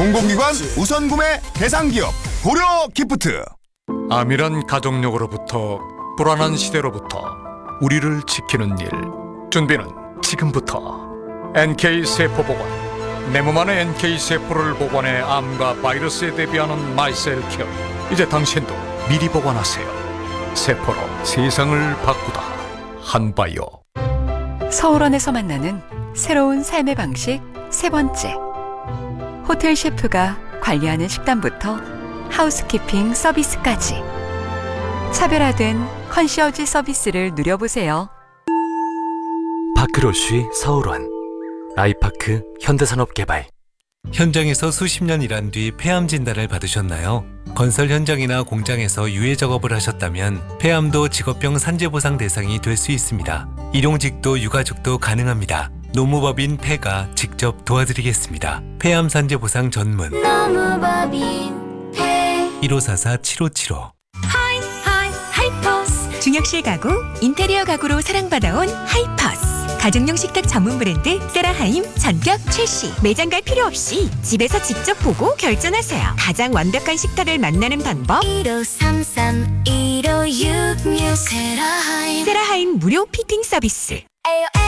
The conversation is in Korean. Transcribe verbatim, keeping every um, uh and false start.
공공기관 우선 구매 대상 기업 고려 기프트. 암이란 가족력으로부터 불안한 시대로부터 우리를 지키는 일. 준비는 지금부터. 엔케이 세포보관. 내 몸 안에 엔케이 세포를 보관해 암과 바이러스에 대비하는 마이셀 케어. 이제 당신도 미리 보관하세요. 세포로 세상을 바꾸다. 한바이오. 서울원에서 만나는 새로운 삶의 방식 세 번째. 호텔 셰프가 관리하는 식단부터 하우스키핑 서비스까지 차별화된 컨시어지 서비스를 누려보세요. 파크로쉬 서울원. 아이파크 현대산업개발. 현장에서 수십 년 일한 뒤 폐암 진단을 받으셨나요? 건설 현장이나 공장에서 유해 작업을 하셨다면 폐암도 직업병 산재보상 대상이 될 수 있습니다. 일용직도 유가족도 가능합니다. 노무법인 폐가 직접 도와드리겠습니다. 폐암 산재보상 전문 노무법인 폐 일오사사 칠오칠오. 하이 하이 하이퍼스 중역실 가구 인테리어 가구로 사랑받아온 하이퍼스 가정용 식탁 전문 브랜드 세라하임 전격 출시. 매장 갈 필요 없이 집에서 직접 보고 결정하세요. 가장 완벽한 식탁을 만나는 방법 일오삼삼 일오육육 세라하임 세라하임 무료 피팅 서비스.